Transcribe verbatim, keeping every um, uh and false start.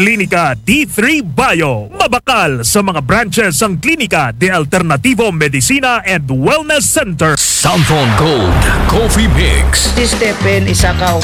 Klinika D three Bio. Mabakal sa mga branches ang Klinika de Alternativo Medicina and Wellness Center. Southon Gold Coffee Mix. Si Stephen, isa ka